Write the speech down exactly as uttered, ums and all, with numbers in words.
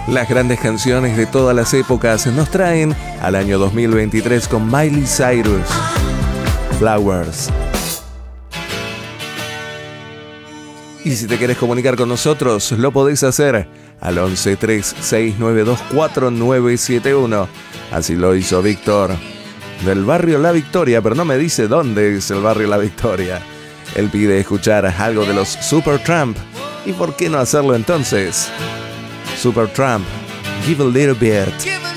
Las grandes canciones de todas las épocas nos traen al año dos mil veintitrés con Miley Cyrus. Flowers. Y si te querés comunicar con nosotros, lo podés hacer al once tres seis nueve dos cuatro nueve siete uno. Así lo hizo Víctor, del barrio La Victoria, pero no me dice dónde es el barrio La Victoria. Él pide escuchar algo de los Supertramp. ¿Y por qué no hacerlo entonces? Supertramp, Give a Little Bit.